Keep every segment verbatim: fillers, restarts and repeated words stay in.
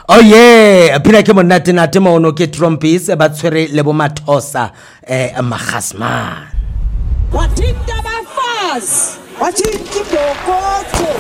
Oh yeah, pina ke monate nate mo no ke Trumpis ba tshwere le bo Mathosa eh Magasman. Wathinta bafazi, wathinta ibokotho.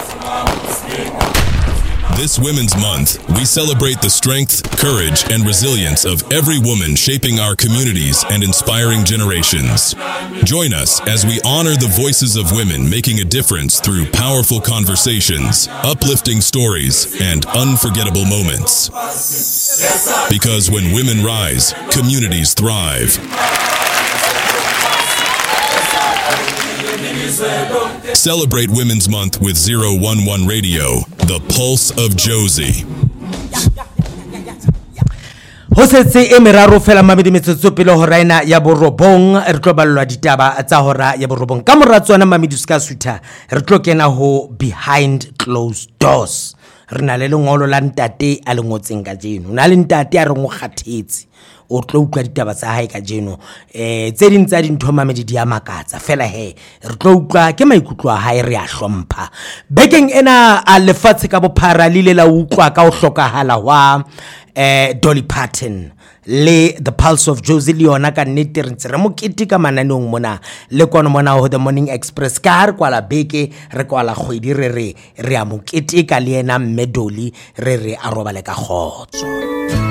This Women's Month, we celebrate the strength, courage, and resilience of every woman shaping our communities and inspiring generations. Join us as we honor the voices of women making a difference through powerful conversations, uplifting stories, and unforgettable moments. Because when women rise, communities thrive. Celebrate Women's Month with zero one one Radio, the pulse of Josie. Ho setse e meraro fela mamedi metsotso pele ho raina ya borobong re tlo ballwa ditaba tsa hora ya borobong ka moratswana mamedi ska sutha re tlo kena ho behind closed doors. Re na le lengolo la ntate a lengotseng ka jeno na le ntate a re ngo kgathetse o tlo utlwa ditaba tsa hae ka jeno eh tse ding tsa dintho mamedi di a makatsa fela he re tlo utlwa ke maikutlo a hae re a hlompha bekeng ena a lefatshe ka bophara lile la utlwa ka o hlokahala wa eh Dolly Parton le the pulse of Josie Leona ka nnete re ntse re mo ketika mananong mona le kono mona ho the Morning Express ka re kwala beke re kwala kgwedi re re re a mo ketika le ena mme Dolly re re a robale ka khotso.